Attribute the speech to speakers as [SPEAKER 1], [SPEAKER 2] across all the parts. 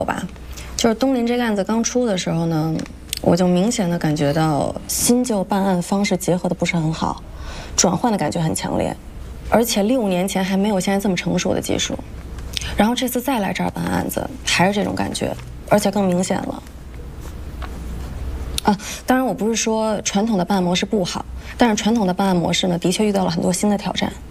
[SPEAKER 1] 吧，就是东林这个案子刚出的时候呢，我就明显的感觉到新旧办案方式结合的不是很好，转换的感觉很强烈，而且6年前还没有现在这么成熟的技术，然后这次再来这儿办案子还是这种感觉，而且更明显了。啊，当然我不是说传统的办案模式不好，但是传统的办案模式呢，的确遇到了很多新的挑战。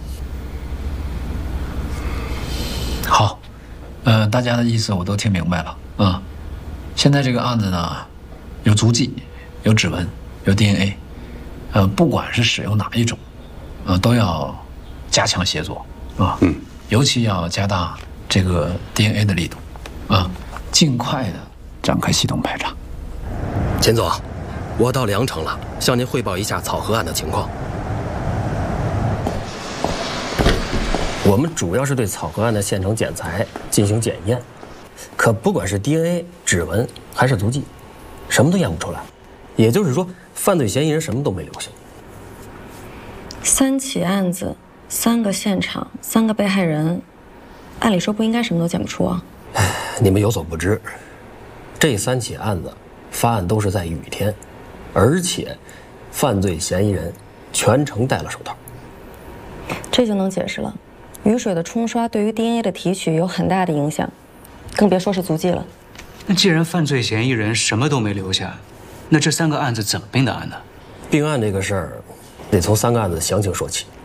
[SPEAKER 2] 好，大家的意思我都听明白了啊。现在这个案子呢，有足迹，有指纹，有 DNA， 不管是使用哪一种，都要加强协作啊。尤其要加大这个 DNA 的力度啊，尽快的展开系统排查。
[SPEAKER 3] 钱总，我到梁城了，向您汇报一下草河案的情况。我们主要是对草河案的现场检材进行检验，可不管是 DNA、指纹还是足迹，什么都验不出来。也就是说，犯罪嫌疑人什么都没留下。
[SPEAKER 1] 3起案子，3个现场，3个被害人，按理说不应该什么都检不出啊。
[SPEAKER 3] 你们有所不知，这3起案子发案都是在雨天，而且犯罪嫌疑人全程戴了手套。
[SPEAKER 1] 这就能解释了。雨水的冲刷对于 DNA 的提取有很大的影响，更别说是足迹了。
[SPEAKER 4] 那既然犯罪嫌疑人什么都没留下，那这3个案子怎么并的案呢？
[SPEAKER 3] 并案这个事儿，得从3个案子详情说起。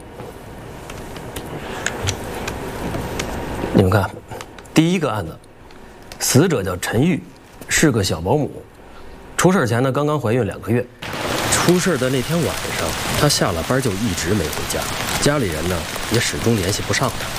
[SPEAKER 3] 你们看，第一个案子，死者叫陈玉，是个小保姆，出事前呢刚刚怀孕2个月。出事的那天晚上，她下了班就一直没回家，家里人呢也始终联系不上她。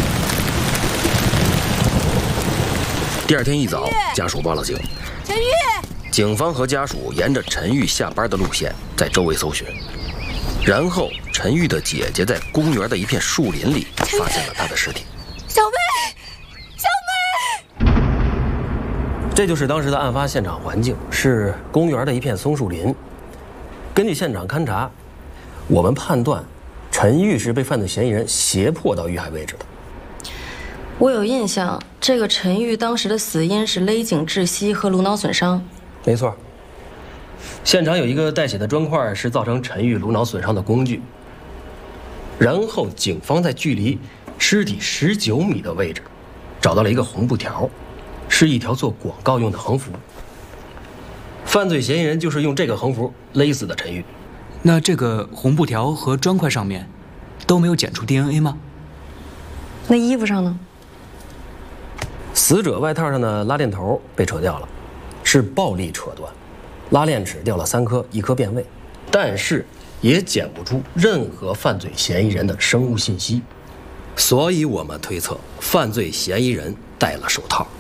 [SPEAKER 3] 第2天一早，家属报了警。
[SPEAKER 5] 陈玉，
[SPEAKER 3] 警方和家属沿着陈玉下班的路线在周围搜寻，然后陈玉的姐姐在公园的一片树林里发现了她的尸体。
[SPEAKER 5] 小妹，小妹，
[SPEAKER 3] 这就是当时的案发现场环境，是公园的一片松树林。根据现场勘查，我们判断陈玉是被犯罪嫌疑人胁迫到遇害位置的。
[SPEAKER 1] 我有印象，这个陈玉当时的死因是勒颈窒息和颅脑损伤。
[SPEAKER 3] 没错，现场有一个带血的砖块是造成陈玉颅脑损伤的工具。然后警方在距离尸体19米的位置找到了一个红布条，是一条做广告用的横幅。犯罪嫌疑人就是用这个横幅勒死的陈玉。
[SPEAKER 4] 那这个红布条和砖块上面都没有检出 DNA 吗？
[SPEAKER 1] 那衣服上呢？
[SPEAKER 3] 死者外套上的拉链头被扯掉了，是暴力扯断，拉链齿掉了3颗，1颗变位，但是也检不出任何犯罪嫌疑人的生物信息，所以我们推测犯罪嫌疑人戴了手套。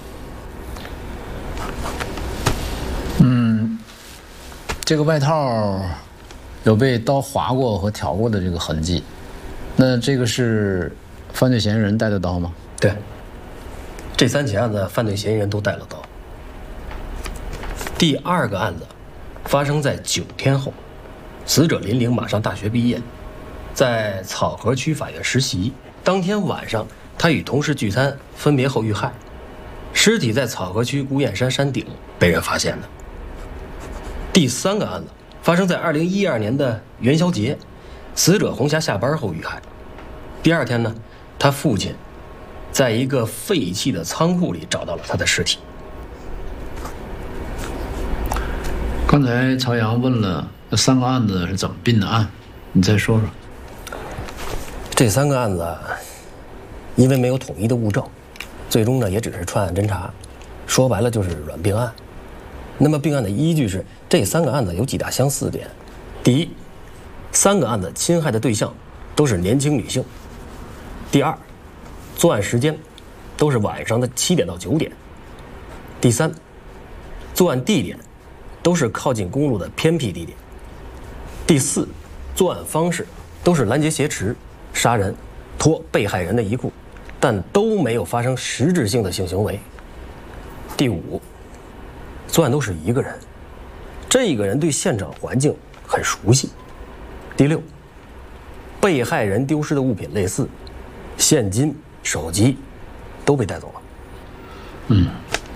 [SPEAKER 2] 这个外套有被刀划过和挑过的这个痕迹，那这个是犯罪嫌疑人带的刀吗？
[SPEAKER 3] 对，这3起案子犯罪嫌疑人都带了刀。第2个案子发生在9天后，死者林玲马上大学毕业，在草河区法院实习。当天晚上，他与同事聚餐，分别后遇害，尸体在草河区孤雁山山顶被人发现的。第3个案子发生在2012年的元宵节，死者红霞下班后遇害。第2天呢，他父亲在一个废弃的仓库里找到了他的尸体。
[SPEAKER 2] 刚才曹阳问了这3个案子是怎么并的案，你再说说。
[SPEAKER 3] 这3个案子因为没有统一的物证，最终呢也只是串案侦查，说白了就是软并案。那么并案的依据是这3个案子有几大相似点。第一，3个案子侵害的对象都是年轻女性。第2，作案时间都是晚上的7点到9点。第3，作案地点都是靠近公路的偏僻地点。第4，作案方式都是拦截挟持、杀人、脱被害人的衣裤，但都没有发生实质性的性行为。第5，作案都是一个人，这个人对现场环境很熟悉。第6，被害人丢失的物品类似，现金、手机都被带走了。